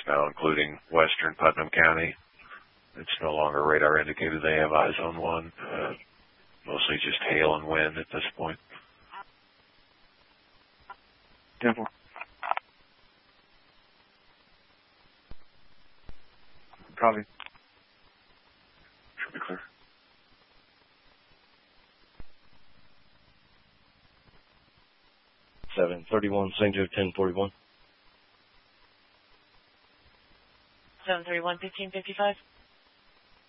now including western Putnam County. It's no longer radar indicated. They have eyes on one. Mostly just hail and wind at this point. 10-4. Copy. Should be clear. Seven 31 St. Joe 1041. 731 1555.